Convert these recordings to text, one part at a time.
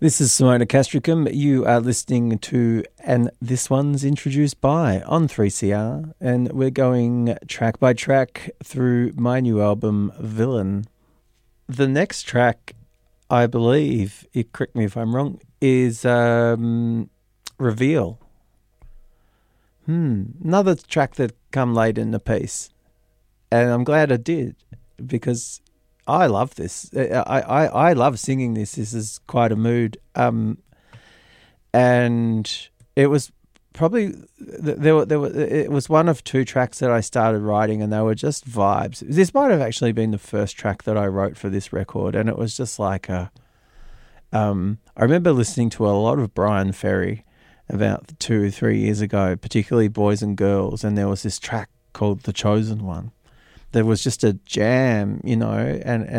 This is Simona Castricum. You are listening to And This One's Introduced By on 3CR, and we're going track by track through my new album, Villain. The next track, I believe, correct me if I'm wrong, is Reveal. Another track that come late in the piece, and I'm glad I did, because I love this. I love singing this. This is quite a mood. And it was probably it was one of two tracks that I started writing, and they were just vibes. This might have actually been the first track that I wrote for this record, and it was just like I remember listening to a lot of Brian Ferry about 2 or 3 years ago, particularly Boys and Girls, and there was this track called The Chosen One. There was just a jam, you know,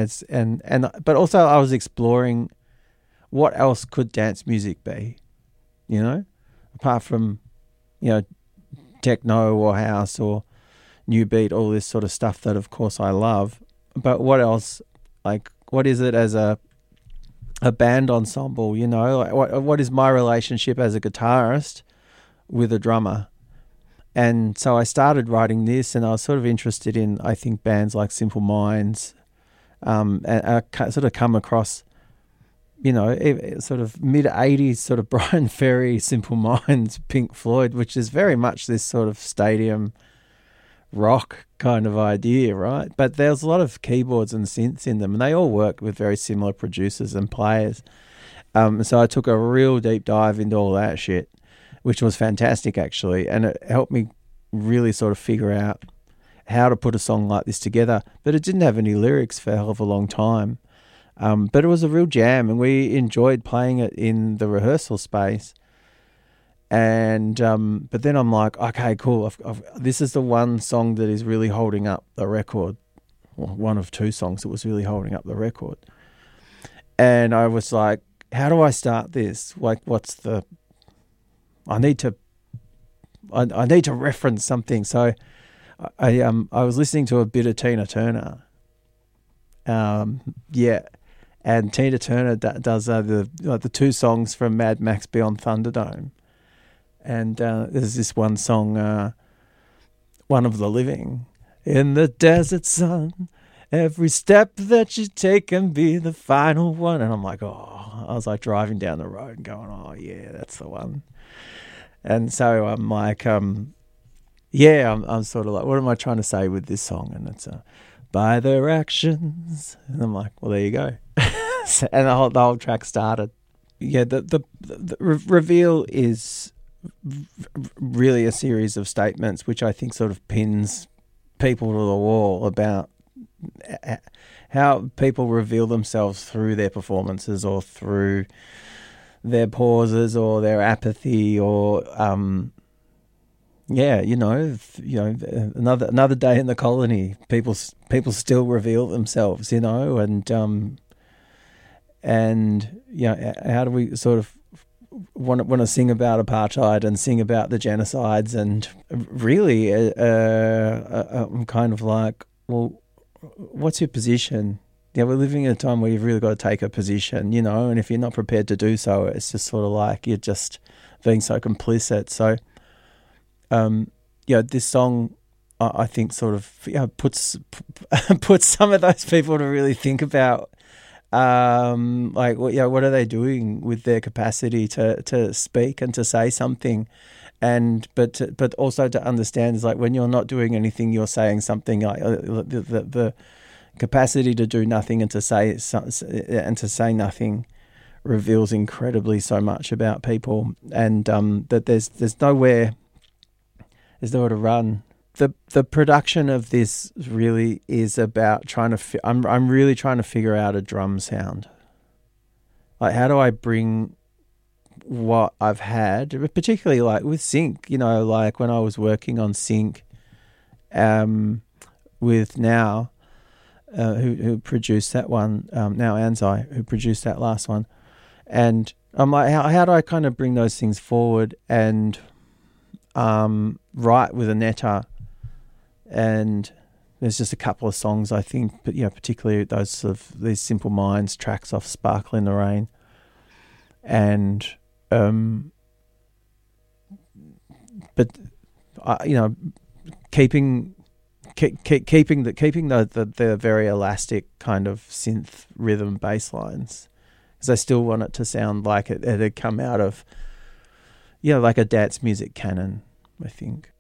but also I was exploring what else could dance music be, you know, apart from, you know, techno or house or new beat, all this sort of stuff that of course I love. But what else? Like, what is it as a band ensemble, you know? Like, what is my relationship as a guitarist with a drummer? And so I started writing this, and I was sort of interested in, I think, bands like Simple Minds, and I sort of come across, you know, sort of mid-'80s sort of Brian Ferry, Simple Minds, Pink Floyd, which is very much this sort of stadium rock kind of idea, right? But there's a lot of keyboards and synths in them, and they all work with very similar producers and players. So I took a real deep dive into all that shit, which was fantastic, actually, and it helped me really sort of figure out how to put a song like this together. But it didn't have any lyrics for a hell of a long time. But it was a real jam, and we enjoyed playing it in the rehearsal space. And but then I'm like, okay, cool. This is the one song that is really holding up the record. Well, one of two songs that was really holding up the record. And I was like, how do I start this? Like, what's the... I need to reference something. So I was listening to a bit of Tina Turner. And Tina Turner does the two songs from Mad Max Beyond Thunderdome. And there's this one song, One of the Living. In the desert sun, every step that you take can be the final one. And I'm like, I was like driving down the road and going, oh yeah, that's the one. And so I'm like, I'm sort of like, what am I trying to say with this song? And it's by their actions. And I'm like, well, there you go. And the whole track started. Yeah, the Reveal is really a series of statements which I think sort of pins people to the wall about how people reveal themselves through their performances or through their pauses or their apathy or another day in the colony, people still reveal themselves, you know, and how do we sort of want to sing about apartheid and sing about the genocides, and really I'm kind of like, well, what's your position? Yeah, we're living in a time where you've really got to take a position, you know, and if you're not prepared to do so, it's just sort of like you're just being so complicit. So, this song, I think, sort of puts some of those people to really think about, what are they doing with their capacity to speak and to say something, but also to understand is like when you're not doing anything, you're saying something. Like the capacity to do nothing and to say nothing reveals incredibly so much about people, and that there's nowhere to run. The production of this really is about trying to. I'm really trying to figure out a drum sound. Like, how do I bring what I've had, particularly like with Sync, you know, like when I was working on Sync, with Now. Who produced that one, Now Anzai, who produced that last one. And I'm like, how do I kind of bring those things forward and write with Anetta? And there's just a couple of songs, I think, but particularly these Simple Minds tracks off Sparkle in the Rain, and but keeping the very elastic kind of synth rhythm bass lines, because I still want it to sound like it had come out of like a dance music canon, I think.